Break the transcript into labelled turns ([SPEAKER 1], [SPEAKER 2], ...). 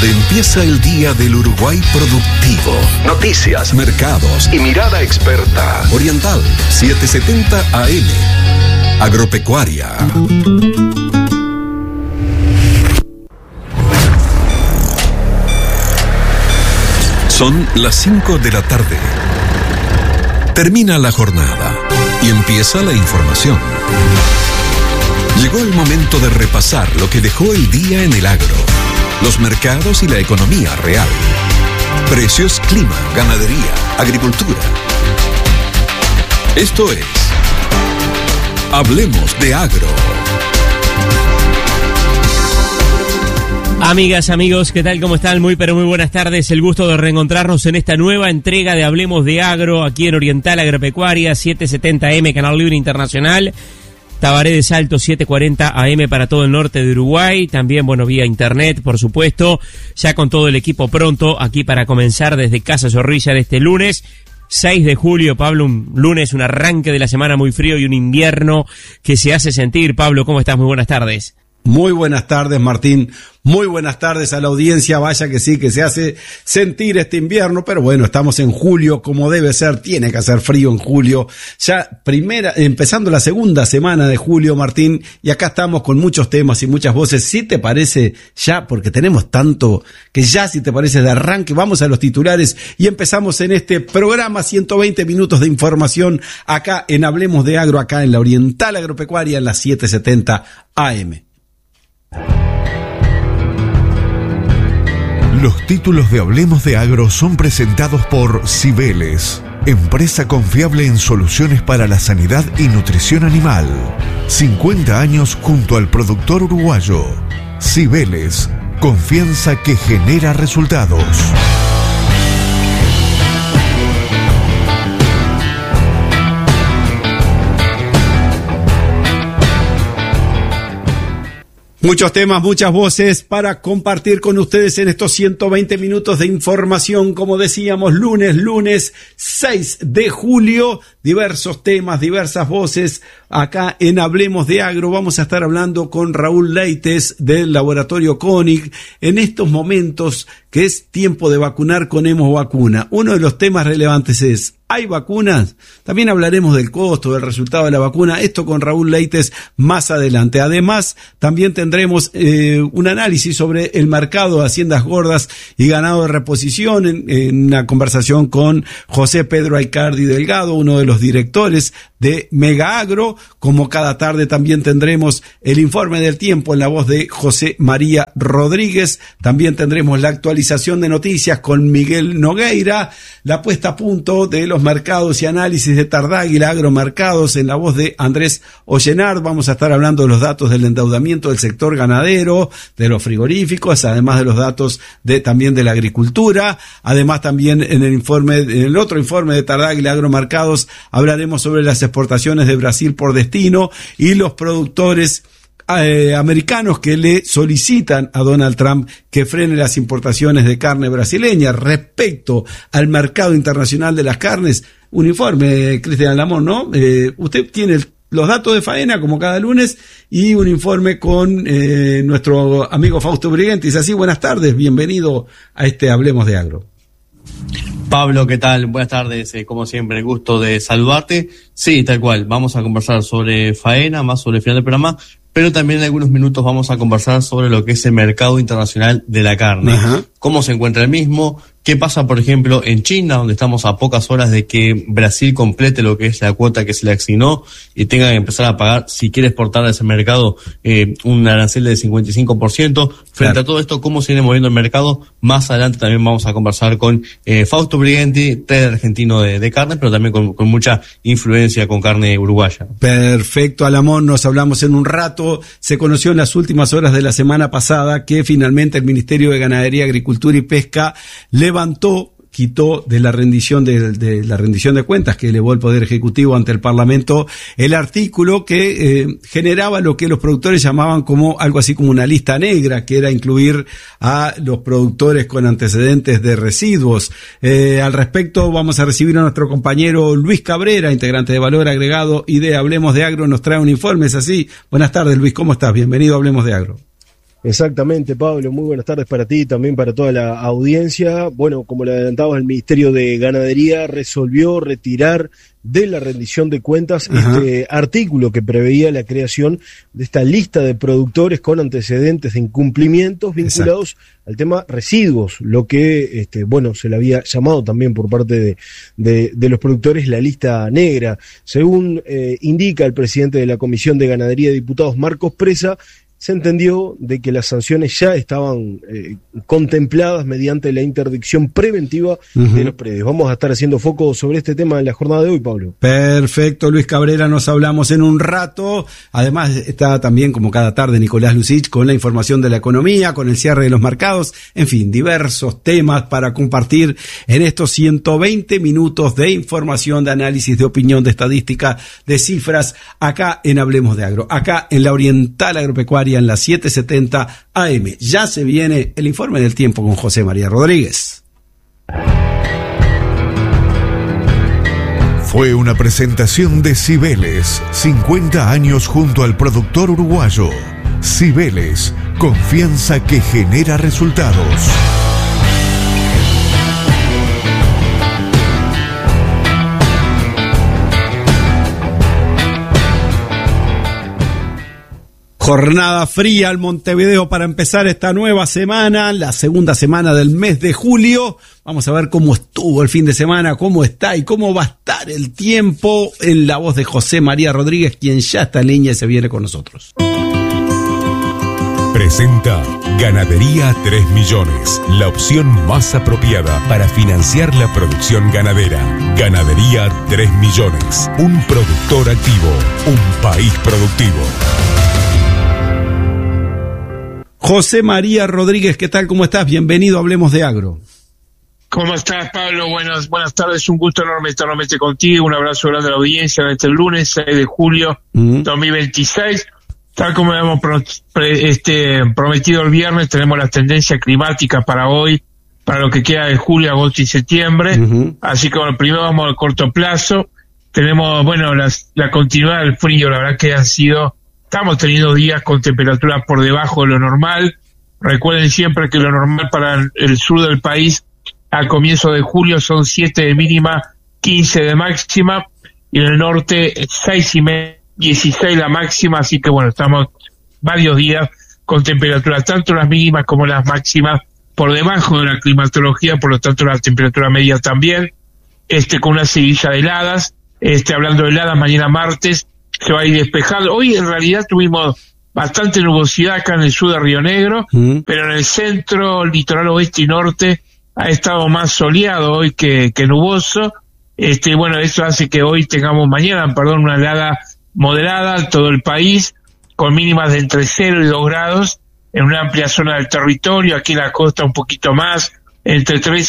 [SPEAKER 1] donde empieza el día del Uruguay productivo. Noticias, mercados y mirada experta. Oriental 770 AM. Agropecuaria. Son las 5 de la tarde. Termina la jornada y empieza la información. Llegó el momento de repasar lo que dejó el día en el agro, los mercados y la economía real. Precios, clima, ganadería, agricultura. Esto es Hablemos de Agro.
[SPEAKER 2] Amigas, amigos, ¿qué tal? ¿Cómo están? Muy buenas tardes. El gusto de reencontrarnos en esta nueva entrega de Hablemos de Agro, aquí en Oriental Agropecuaria, 770M, Canal Libre Internacional. Tabaré de Salto, 740 AM para todo el norte de Uruguay. También, vía internet, por supuesto. Ya con todo el equipo pronto, aquí para comenzar desde Casa Zorrilla de este lunes. 6 de julio, Pablo, un lunes, un arranque de la semana muy frío y un invierno que se hace sentir. Pablo, ¿cómo estás? Muy buenas tardes.
[SPEAKER 3] Muy buenas tardes, Martín. Muy buenas tardes a la audiencia. Vaya que sí, que se hace sentir este invierno, pero bueno, estamos en julio como debe ser. Tiene que hacer frío en julio. Ya empezando la segunda semana de julio, Martín, y acá estamos con muchos temas y muchas voces. Si te parece ya, porque tenemos tanto, que ya si te parece de arranque, vamos a los titulares y empezamos en este programa 120 minutos de información acá en Hablemos de Agro, acá en la Oriental Agropecuaria, en la 770 AM.
[SPEAKER 4] Los títulos de Hablemos de Agro son presentados por Cibeles, empresa confiable en soluciones para la sanidad y nutrición animal. 50 años junto al productor uruguayo. Cibeles, confianza que genera resultados.
[SPEAKER 3] Muchos temas, muchas voces para compartir con ustedes en estos 120 minutos de información. Como decíamos, lunes 6 de julio, diversos temas, diversas voces. Acá en Hablemos de Agro vamos a estar hablando con Raúl Leites del laboratorio Koenig en estos momentos que es tiempo de vacunar con Hemovacuna. Uno de los temas relevantes es: ¿hay vacunas? También hablaremos del costo, del resultado de la vacuna. Esto con Raúl Leites más adelante. Además, también tendremos un análisis sobre el mercado de haciendas gordas y ganado de reposición en una conversación con José Pedro Aicardi Delgado, uno de los directores de Mega Agro. Como cada tarde también tendremos el informe del tiempo en la voz de José María Rodríguez. También tendremos la actualización de noticias con Miguel Nogueira, la puesta a punto de los mercados y análisis de Tardáguila Agromercados en la voz de Andrés Ollenard. Vamos a estar hablando de los datos del endeudamiento del sector ganadero, de los frigoríficos, además de los datos también de la agricultura. Además también en el otro informe de Tardáguila Agromercados hablaremos sobre las exportaciones de Brasil por destino y los productores americanos que le solicitan a Donald Trump que frene las importaciones de carne brasileña. Respecto al mercado internacional de las carnes, un informe, Cristian Lamón, ¿no? Usted tiene los datos de faena como cada lunes y un informe con nuestro amigo Fausto Brigantes. Así, buenas tardes, bienvenido a este Hablemos de Agro.
[SPEAKER 5] Pablo, ¿qué tal? Buenas tardes, como siempre, el gusto de saludarte. Sí, tal cual, vamos a conversar sobre faena, más sobre el final del programa, pero también en algunos minutos vamos a conversar sobre lo que es el mercado internacional de la carne. Ajá. Cómo se encuentra el mismo, qué pasa, por ejemplo, en China, donde estamos a pocas horas de que Brasil complete lo que es la cuota que se le asignó y tenga que empezar a pagar, si quiere exportar a ese mercado, un arancel de 55%. Frente a todo esto, cómo se viene moviendo el mercado, más adelante también vamos a conversar con Fausto Briganti, trader argentino de carne, pero también con mucha influencia con carne uruguaya.
[SPEAKER 3] Perfecto, Alamón, nos hablamos en un rato. Se conoció en las últimas horas de la semana pasada que finalmente el Ministerio de Ganadería, Agricultura y Pesca quitó de la rendición de cuentas que elevó el Poder Ejecutivo ante el Parlamento el artículo que generaba lo que los productores llamaban como algo así como una lista negra, que era incluir a los productores con antecedentes de residuos. Al respecto vamos a recibir a nuestro compañero Luis Cabrera, integrante de Valor Agregado y de Hablemos de Agro, nos trae un informe, ¿es así? Buenas tardes, Luis, ¿cómo estás? Bienvenido a Hablemos de Agro.
[SPEAKER 6] Exactamente, Pablo, muy buenas tardes para ti y también para toda la audiencia. Bueno, como le adelantabas, el Ministerio de Ganadería resolvió retirar de la rendición de cuentas este artículo que preveía la creación de esta lista de productores con antecedentes de incumplimientos vinculados al tema residuos, lo que se le había llamado también por parte de los productores la lista negra. Según indica el presidente de la Comisión de Ganadería de Diputados, Marcos Presa, se entendió de que las sanciones ya estaban contempladas mediante la interdicción preventiva de los predios. Vamos a estar haciendo foco sobre este tema en la jornada de hoy, Pablo.
[SPEAKER 3] Perfecto, Luis Cabrera, nos hablamos en un rato. Además está también, como cada tarde, Nicolás Lucich con la información de la economía, con el cierre de los mercados, en fin, diversos temas para compartir en estos 120 minutos de información, de análisis, de opinión, de estadística, de cifras, acá en Hablemos de Agro, acá en la Oriental Agropecuaria, en las 7:70 AM. Ya se viene el informe del tiempo con José María Rodríguez.
[SPEAKER 4] Fue una presentación de Cibeles, 50 años junto al productor uruguayo. Cibeles, confianza que genera resultados.
[SPEAKER 3] Jornada fría al Montevideo para empezar esta nueva semana, la segunda semana del mes de julio. Vamos a ver cómo estuvo el fin de semana, cómo está y cómo va a estar el tiempo en la voz de José María Rodríguez, quien ya está en línea y se viene con nosotros.
[SPEAKER 7] Presenta Ganadería 3 Millones, la opción más apropiada para financiar la producción ganadera. Ganadería 3 Millones, un productor activo, un país productivo.
[SPEAKER 3] José María Rodríguez, ¿qué tal? ¿Cómo estás? Bienvenido a Hablemos de Agro.
[SPEAKER 8] ¿Cómo estás, Pablo? Buenas tardes, un gusto enorme estar nuevamente contigo, un abrazo grande a la audiencia en este lunes 6 de julio 2026. Tal como habíamos prometido el viernes, tenemos las tendencias climáticas para hoy, para lo que queda de julio, agosto y septiembre. Así que bueno, primero vamos al corto plazo. Tenemos, la continuidad del frío, la verdad que estamos teniendo días con temperaturas por debajo de lo normal. Recuerden siempre que lo normal para el sur del país al comienzo de julio son 7 de mínima, 15 de máxima, y en el norte 6 y medio, 16 la máxima, así que bueno, estamos varios días con temperaturas, tanto las mínimas como las máximas, por debajo de la climatología, por lo tanto la temperatura media también, con una seguidilla de heladas, hablando de heladas, mañana martes, se va a ir despejando. Hoy en realidad tuvimos bastante nubosidad acá en el sur de Río Negro, pero en el centro, litoral oeste y norte ha estado más soleado hoy que nuboso. Eso hace que hoy mañana, una helada moderada en todo el país, con mínimas de entre 0 y 2 grados en una amplia zona del territorio, aquí en la costa un poquito más, entre 3